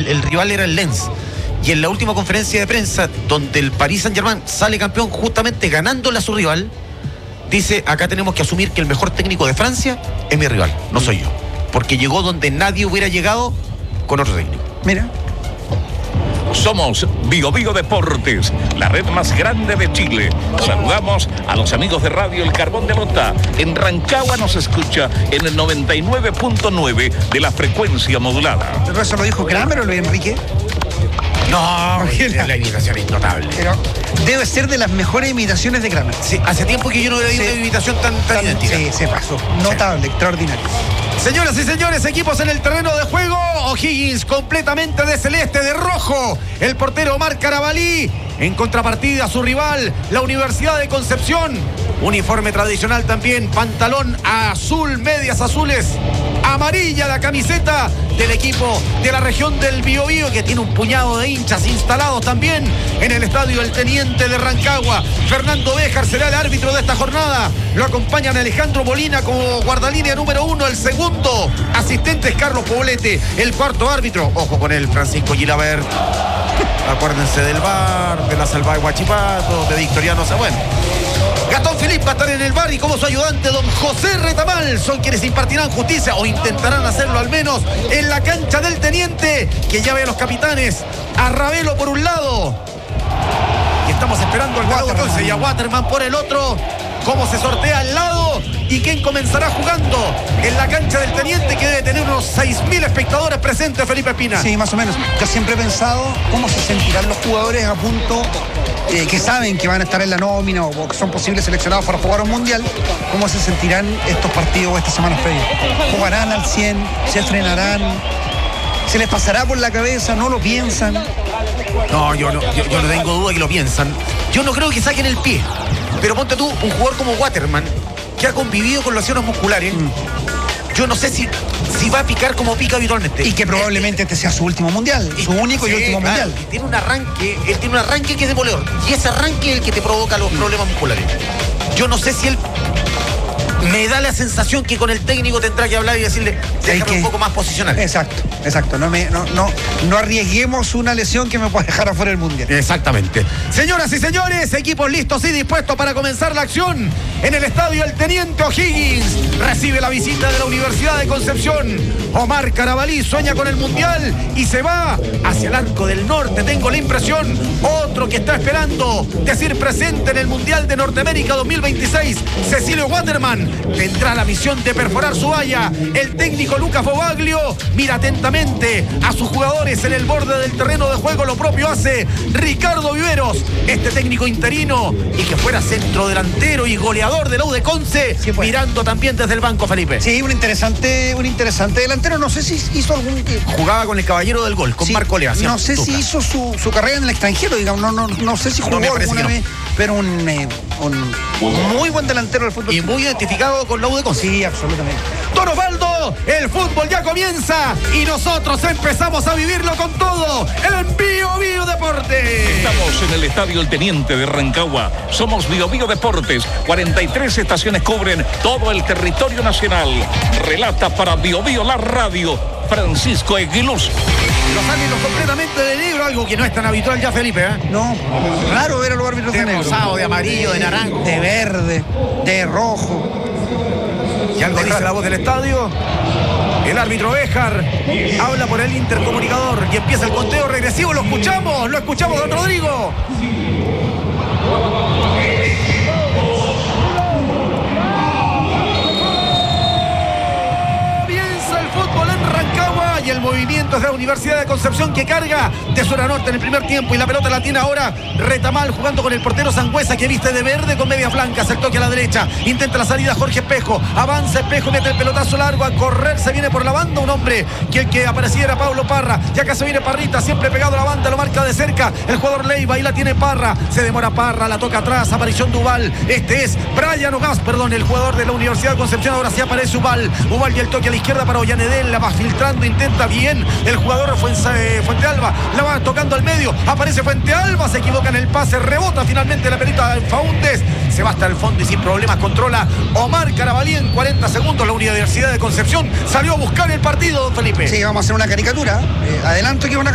el rival era el Lens. Y en la última conferencia de prensa, donde el Paris Saint-Germain sale campeón justamente ganándole a su rival, dice, acá tenemos que asumir que el mejor técnico de Francia es mi rival, no soy yo. Porque llegó donde nadie hubiera llegado con otro técnico. Mira. Somos Bio Bio Deportes, la red más grande de Chile. Saludamos a los amigos de Radio El Carbón de Lota. En Rancagua nos escucha en el 99.9 de la frecuencia modulada. ¿Pero eso lo dijo Kramer o Luis Enrique? No, la imitación es notable. Pero debe ser de las mejores imitaciones de Kramer. Sí, hace tiempo que yo no veía una imitación tan idéntica. Sí, se pasó. Notable, extraordinario. Señoras y señores, equipos en el terreno de juego. O'Higgins completamente de celeste, de rojo. El portero Omar Carabalí. En contrapartida, su rival, la Universidad de Concepción. Uniforme tradicional también, pantalón azul, medias azules, amarilla la camiseta del equipo de la región del Biobío, que tiene un puñado de hinchas instalados también en el estadio El Teniente de Rancagua. Fernando Béjar será el árbitro de esta jornada. Lo acompañan Alejandro Molina como guardalínea número 1. El segundo asistente es Carlos Poblete. El cuarto árbitro, ojo con él, Francisco Gilabert. Acuérdense del VAR, de la salva de Huachipato, de Victoriano. Bueno, Gastón Philippe va a estar en el bar y como su ayudante don José Retamal son quienes impartirán justicia o intentarán hacerlo al menos en la cancha del Teniente, que ya ve a los capitanes, a Ravelo por un lado y estamos esperando al lado entonces y a Waterman por el otro. Cómo se sortea al lado y quién comenzará jugando en la cancha del Teniente, que debe tener unos 6.000 espectadores presentes, Felipe Espina. Sí, más o menos. Yo siempre he pensado cómo se sentirán los jugadores a punto que saben que van a estar en la nómina o que son posibles seleccionados para jugar un mundial. ¿Cómo se sentirán estos partidos estas semanas previas? ¿Jugarán al 100? ¿Se frenarán? ¿Se les pasará por la cabeza? ¿No lo piensan? No, yo no tengo duda que lo piensan. Yo no creo que saquen el pie. Pero ponte tú, un jugador como Waterman, que ha convivido con lesiones musculares, yo no sé si va a picar como pica habitualmente. Y que probablemente este sea su último mundial, su único y último mundial. Él tiene un arranque que es demoledor. Y ese arranque es el que te provoca los problemas musculares. Yo no sé si él... Me da la sensación que con el técnico tendrá que hablar y decirle, déjame un poco más posicional. Exacto. No arriesguemos una lesión que me pueda dejar afuera del mundial. Exactamente. Señoras y señores, equipos listos y dispuestos para comenzar la acción en el estadio El Teniente. O'Higgins recibe la visita de la Universidad de Concepción. Omar Carabalí sueña con el mundial y se va hacia el Arco del Norte, tengo la impresión. Otro que está esperando decir presente en el Mundial de Norteamérica 2026, Cecilio Waterman, tendrá la misión de perforar su valla. El técnico Lucas Bobaglio mira atentamente a sus jugadores en el borde del terreno de juego. Lo propio hace Ricardo Viveros, este técnico interino y que fuera centrodelantero y goleador de la U de Conce, sí, mirando también desde el banco, Felipe. Sí, un interesante delantero. No sé si hizo algún... Jugaba con el caballero del gol, con Marco Lea. No sé si hizo su carrera en el extranjero, digamos. No sé si jugó alguna vez, pero un muy buen delantero del fútbol. Y muy identificado con la U de Conce. Sí, absolutamente. Don Osvaldo, el fútbol ya comienza y nosotros empezamos a vivirlo con todo. El Bio Bio Deportes. Estamos en el estadio El Teniente de Rancagua. Somos Bio Bio Deportes. 43 estaciones cubren todo el territorio nacional. Relata para Bio Bio la radio, Francisco Aguiluz. Los árbitros completamente de negro, algo que no es tan habitual ya, Felipe, ¿eh? No, raro ver a los árbitros de negro. De rosado, de amarillo, de naranjo, de verde, de rojo. Y algo dice la voz del estadio. El árbitro Béjar habla por el intercomunicador y empieza el conteo regresivo. Lo escuchamos, don Rodrigo. Comienza el fútbol en Rancagua y el movimiento es de la Universidad de Concepción, que carga de sur a norte en el primer tiempo y la pelota la tiene ahora Retamal jugando con el portero Sangüesa, que viste de verde con medias blancas. El toque a la derecha, intenta la salida Jorge Espejo, avanza Espejo, mete el pelotazo largo a correr, se viene por la banda un hombre que el que aparecía era Pablo Parra, ya acá se viene Parrita, siempre pegado a la banda, lo marca de cerca el jugador Leiva, ahí la tiene Parra, se demora Parra, la toca atrás, aparición de Ubal, este es Brian Ogaz, el jugador de la Universidad de Concepción, ahora sí aparece Ubal y el toque a la izquierda para Ollanedel, la va filtrando, intenta bien el jugador Fuente Alba, la va tocando al medio, aparece Fuente Alba, se equivoca en el pase, rebota finalmente la pelota de Faúndez, se va hasta el fondo y sin problemas controla Omar Carabalí en 40 segundos. La Universidad de Concepción salió a buscar el partido, don Felipe. Sí, vamos a hacer una caricatura. Adelanto que una